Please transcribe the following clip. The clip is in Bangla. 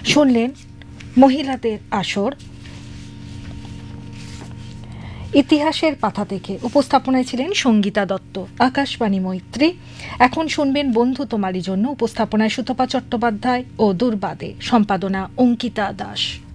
শুনলেন মহিলাদের আসর, ইতিহাসের পাতা থেকে। উপস্থাপনায় ছিলেন সঙ্গীতা দত্ত। আকাশবাণী মৈত্রী। এখন শুনবেন বন্ধু তোমারই জন্য। উপস্থাপনায় সুতপা চট্টোপাধ্যায় ও দুর্বাদে। সম্পাদনা অঙ্কিতা দাস।